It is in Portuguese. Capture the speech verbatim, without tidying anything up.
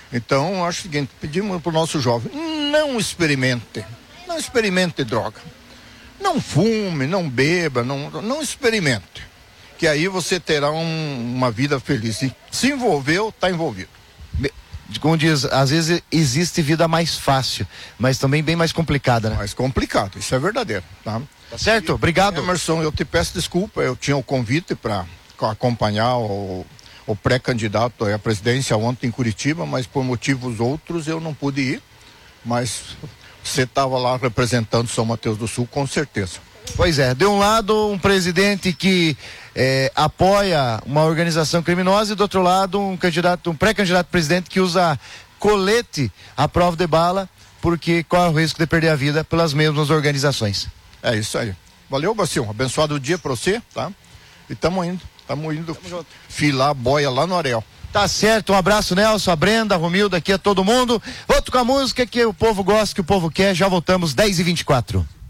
Então, acho o seguinte, pedimos para o nosso jovem, não experimente, não experimente droga. Não fume, não beba, não, não experimente. Que aí você terá um, uma vida feliz. E se envolveu, está envolvido. Como diz, às vezes existe vida mais fácil, mas também bem mais complicada, né? Mais complicado, isso é verdadeiro, tá? Tá certo? Obrigado. Emerson, eu te peço desculpa, eu tinha o convite para acompanhar o, o pré-candidato à presidência ontem em Curitiba, mas por motivos outros eu não pude ir, mas você estava lá representando São Mateus do Sul, com certeza. Pois é, de um lado um presidente que é, apoia uma organização criminosa e do outro lado um candidato, um pré-candidato presidente que usa colete à prova de bala porque corre o risco de perder a vida pelas mesmas organizações. É isso aí. Valeu, Bacião. Abençoado dia pra você, tá? E estamos indo, estamos indo filar a boia lá no Areal. Tá certo, um abraço, Nelson, a Brenda, a Romilda, aqui a todo mundo. Vou tocar música que o povo gosta, que o povo quer. Já voltamos, dez e vinte e quatro.